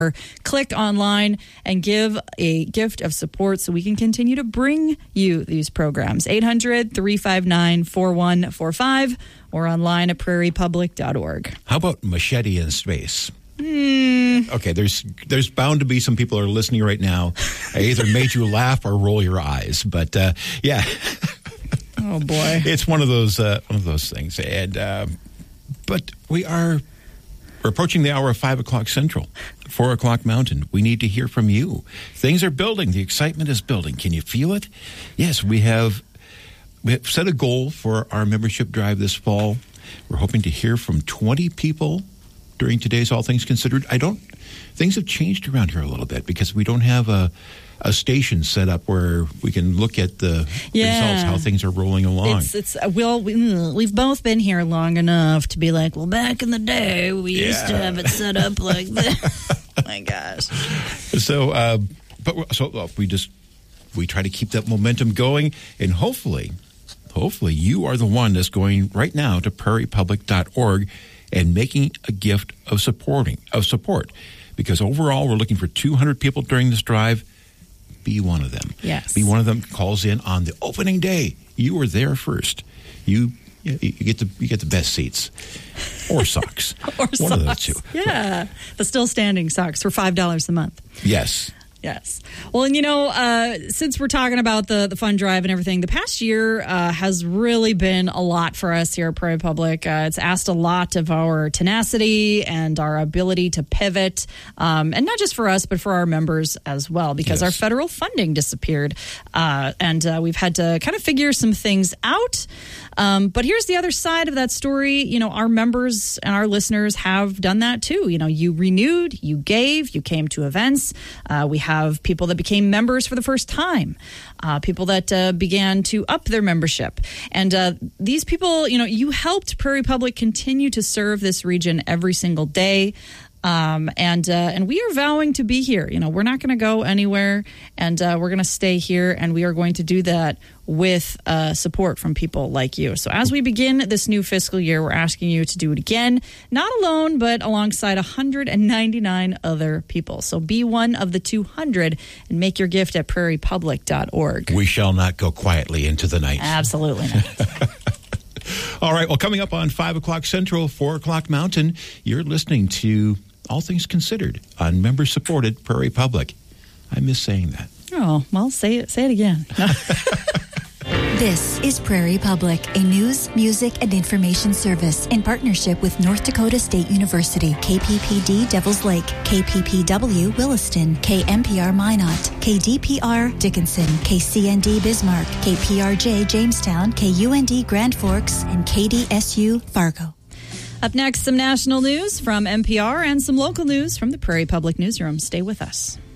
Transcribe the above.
Click online and give a gift of support so we can continue to bring you these programs. 800-359-4145 or online at prairiepublic.org. How about Machete in Space? Okay, there's bound to be some people who are listening right now. I either made you laugh or roll your eyes, but yeah. Oh boy, it's one of those things. And but we're approaching the hour of 5 o'clock Central, 4 o'clock Mountain. We need to hear from you. Things are building. The excitement is building. Can you feel it? Yes, we have set a goal for our membership drive this fall. We're hoping to hear from 20 people during today's All Things Considered. Things have changed around here a little bit because we don't have a station set up where we can look at the results, how things are rolling along. We've both been here long enough to be like, well, back in the day, we used to have it set up like this. Oh my gosh. So, we try to keep that momentum going, and hopefully you are the one that's going right now to prairiepublic.org and making a gift of support. Because overall, we're looking for 200 people during this drive. Be one of them. Yes. Be one of them. Calls in on the opening day. You were there first. You get the best seats, or socks. Or one socks. Of those two. Yeah, the still standing socks for $5 a month. Yes. Yes. Well, and since we're talking about the fund drive and everything, the past year has really been a lot for us here at Prairie Public. It's asked a lot of our tenacity and our ability to pivot, and not just for us, but for our members as well, because our federal funding disappeared, and we've had to kind of figure some things out. But here's the other side of that story. Our members and our listeners have done that too. You renewed, you gave, you came to events. We have people that became members for the first time, people that began to up their membership. And these people, you helped Prairie Public continue to serve this region every single day. And we are vowing to be here. We're not going to go anywhere, and we're going to stay here, and we are going to do that with support from people like you. So as we begin this new fiscal year, we're asking you to do it again, not alone, but alongside 199 other people. So be one of the 200 and make your gift at prairiepublic.org. We shall not go quietly into the night. Absolutely not. All right. Well, coming up on 5 o'clock Central, 4 o'clock Mountain, you're listening to All Things Considered on member-supported Prairie Public. I miss saying that. Oh, well, say it again. This is Prairie Public, a news, music, and information service in partnership with North Dakota State University, KPPD Devils Lake, KPPW Williston, KMPR Minot, KDPR Dickinson, KCND Bismarck, KPRJ Jamestown, KUND Grand Forks, and KDSU Fargo. Up next, some national news from NPR and some local news from the Prairie Public Newsroom. Stay with us.